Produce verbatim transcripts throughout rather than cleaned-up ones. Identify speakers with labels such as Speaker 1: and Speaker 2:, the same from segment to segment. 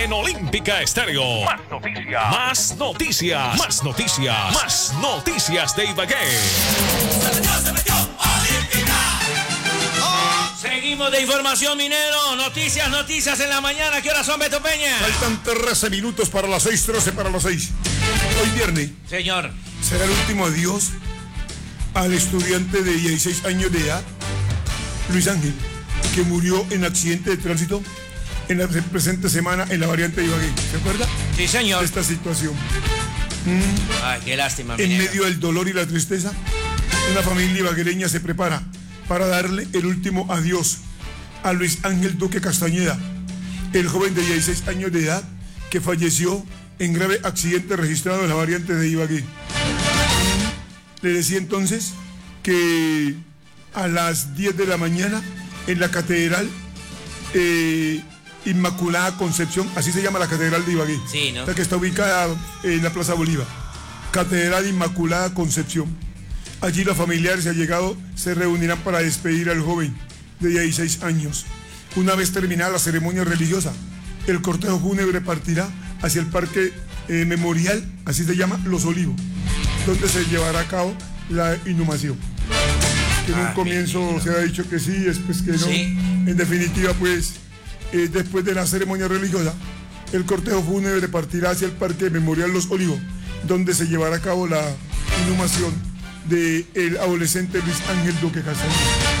Speaker 1: en Olímpica Estéreo.
Speaker 2: Más noticias.
Speaker 1: Más noticias. Más noticias. Más noticias de Ibagué.
Speaker 3: Se metió, se metió, Olímpica. Oh.
Speaker 4: Seguimos de información, minero. Noticias, noticias en la mañana. ¿Qué horas son, Beto Peña?
Speaker 5: Faltan trece minutos para las seis, trece para las seis. Hoy viernes.
Speaker 4: Señor.
Speaker 5: Será el último adiós al estudiante de dieciséis años de edad, Luis Ángel, que murió en accidente de tránsito en la presente semana en la variante de Ibagué. ¿Se acuerda?
Speaker 4: Sí, señor.
Speaker 5: Esta situación.
Speaker 4: Mm. Ay, qué lástima.
Speaker 5: En
Speaker 4: minero.
Speaker 5: medio del dolor y la tristeza, una familia ibaguereña se prepara para darle el último adiós a Luis Ángel Duque Castañeda, el joven de dieciséis años de edad que falleció en grave accidente registrado en la variante de Ibagué. Le decía entonces que a las diez de la mañana en la Catedral eh, Inmaculada Concepción, así se llama la Catedral de Ibagué,
Speaker 4: sí, ¿no?
Speaker 5: La que está ubicada en la Plaza Bolívar, Catedral Inmaculada Concepción. Allí los familiares y allegados se reunirán para despedir al joven de dieciséis años. Una vez terminada la ceremonia religiosa, el cortejo fúnebre partirá hacia el Parque eh, Memorial, así se llama, Los Olivos, donde se llevará a cabo la inhumación. Que en un ah, comienzo se ha dicho que sí, después que no. Sí. En definitiva, pues, eh, después de la ceremonia religiosa, el cortejo fúnebre partirá hacia el Parque Memorial Los Olivos, donde se llevará a cabo la inhumación del adolescente Luis Ángel Duque Castañeda.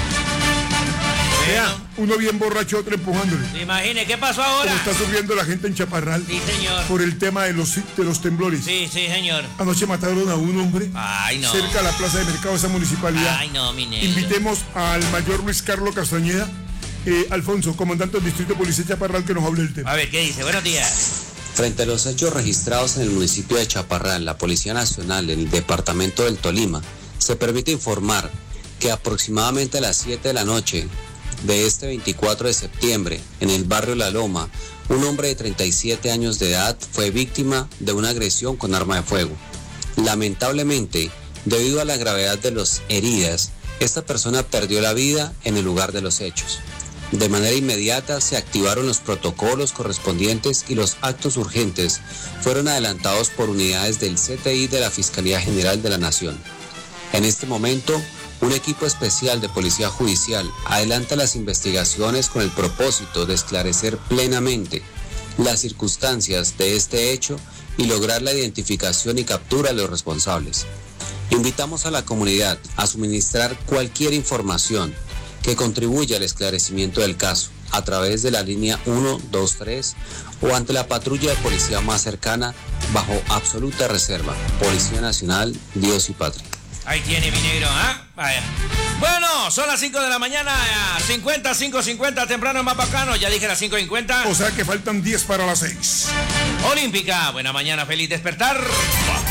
Speaker 5: Vea, uno bien borracho, otro empujándole.
Speaker 4: Imagine, ¿qué pasó ahora?
Speaker 5: Como está sufriendo la gente en Chaparral.
Speaker 4: Sí, señor.
Speaker 5: Por el tema de los, de los temblores.
Speaker 4: Sí, sí, señor.
Speaker 5: Anoche mataron a un hombre.
Speaker 4: Ay, no.
Speaker 5: Cerca de la plaza de mercado de esa municipalidad.
Speaker 4: Ay, no, mi negro.
Speaker 5: Invitemos al mayor Luis Carlos Castañeda, eh, Alfonso, comandante del Distrito de Policía de Chaparral, que nos hable del tema.
Speaker 4: A ver, ¿qué dice? Buenos días.
Speaker 6: Frente a los hechos registrados en el municipio de Chaparral, la Policía Nacional en el departamento del Tolima se permite informar que aproximadamente a las siete de la noche de este veinticuatro de septiembre, en el barrio La Loma, un hombre de treinta y siete años de edad fue víctima de una agresión con arma de fuego. Lamentablemente, debido a la gravedad de las heridas, esta persona perdió la vida en el lugar de los hechos. De manera inmediata se activaron los protocolos correspondientes y los actos urgentes fueron adelantados por unidades del C T I de la Fiscalía General de la Nación. En este momento, un equipo especial de Policía Judicial adelanta las investigaciones con el propósito de esclarecer plenamente las circunstancias de este hecho y lograr la identificación y captura de los responsables. Invitamos a la comunidad a suministrar cualquier información que contribuya al esclarecimiento del caso a través de la línea uno dos tres o ante la patrulla de policía más cercana bajo absoluta reserva. Policía Nacional, Dios y Patria.
Speaker 4: Ahí tiene, mi negro, ¿ah? ¿eh? Vaya. Bueno, son las cinco de la mañana, cincuenta, cinco cincuenta, temprano más bacano, ya dije las cinco cincuenta.
Speaker 5: O sea que faltan diez para las seis.
Speaker 4: Olímpica, buena mañana, feliz despertar.